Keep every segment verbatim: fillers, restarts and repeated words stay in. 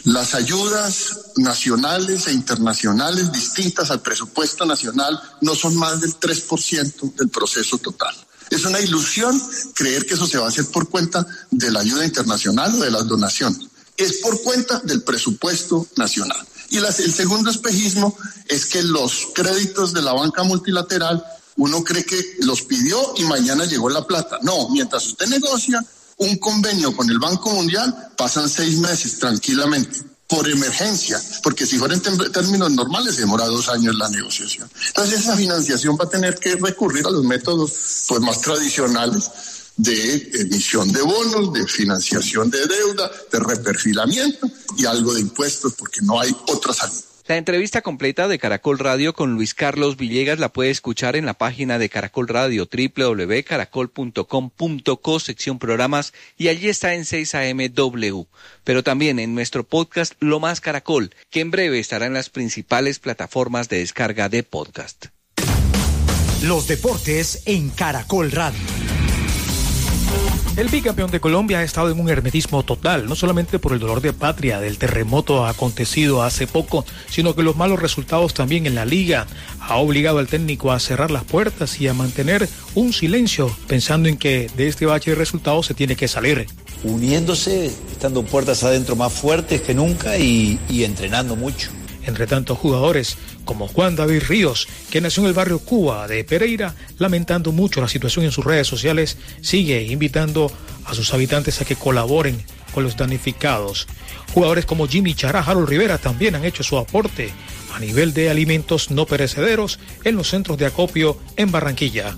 Las ayudas nacionales e internacionales distintas al presupuesto nacional no son más del tres por ciento del proceso total. Es una ilusión creer que eso se va a hacer por cuenta de la ayuda internacional o de las donaciones. Es por cuenta del presupuesto nacional. Y las, el segundo espejismo es que los créditos de la banca multilateral, uno cree que los pidió y mañana llegó la plata. No, mientras usted negocia un convenio con el Banco Mundial, pasan seis meses tranquilamente, por emergencia, porque si fuera en tem- términos normales se demora dos años la negociación. Entonces esa financiación va a tener que recurrir a los métodos pues más tradicionales de emisión de bonos, de financiación de deuda, de reperfilamiento y algo de impuestos, porque no hay otra salida. La entrevista completa de Caracol Radio con Luis Carlos Villegas la puede escuchar en la página de Caracol Radio, doble u doble u doble u punto caracol punto com punto co, sección programas, y allí está en seis A M W. Pero también en nuestro podcast Lo Más Caracol, que en breve estará en las principales plataformas de descarga de podcast. Los deportes en Caracol Radio. El bicampeón de Colombia ha estado en un hermetismo total, no solamente por el dolor de patria del terremoto acontecido hace poco, sino que los malos resultados también en la liga ha obligado al técnico a cerrar las puertas y a mantener un silencio, pensando en que de este bache de resultados se tiene que salir. Uniéndose, estando puertas adentro más fuertes que nunca y, y entrenando mucho. Entre tantos jugadores como Juan David Ríos, que nació en el barrio Cuba de Pereira, lamentando mucho la situación en sus redes sociales, sigue invitando a sus habitantes a que colaboren con los damnificados. Jugadores como Jimmy Chará, Harold Rivera también han hecho su aporte a nivel de alimentos no perecederos en los centros de acopio en Barranquilla.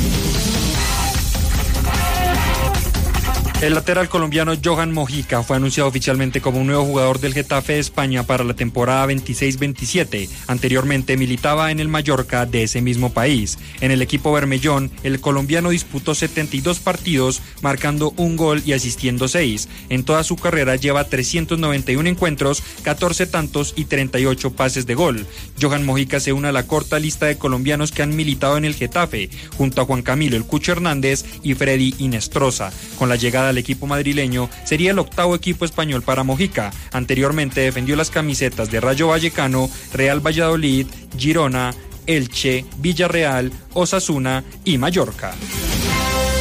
El lateral colombiano Johan Mojica fue anunciado oficialmente como un nuevo jugador del Getafe de España para la temporada veintiséis veintisiete. Anteriormente militaba en el Mallorca de ese mismo país. En el equipo bermellón, el colombiano disputó setenta y dos partidos, marcando un gol y asistiendo seis. En toda su carrera lleva trescientos noventa y uno encuentros, catorce tantos y treinta y ocho pases de gol. Johan Mojica se une a la corta lista de colombianos que han militado en el Getafe, junto a Juan Camilo El Cucho Hernández y Freddy Inestrosa. Con la llegada al equipo madrileño, sería el octavo equipo español para Mojica. Anteriormente defendió las camisetas de Rayo Vallecano, Real Valladolid, Girona, Elche, Villarreal, Osasuna y Mallorca.